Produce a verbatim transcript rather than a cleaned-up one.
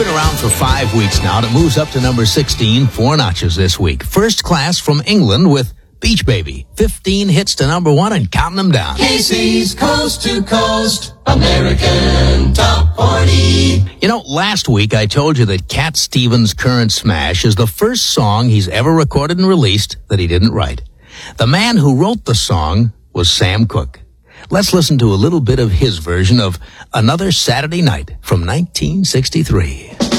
been around for five weeks now, and it moves up to number sixteen, four notches this week. First Class from England with Beach Baby. fifteen hits to number one and counting them down. K C's Coast to Coast American Top forty. You know, last week I told you that Cat Stevens' current smash is the first song he's ever recorded and released that he didn't write. The man who wrote the song was Sam Cooke. Let's listen to a little bit of his version of Another Saturday Night from nineteen sixty-three.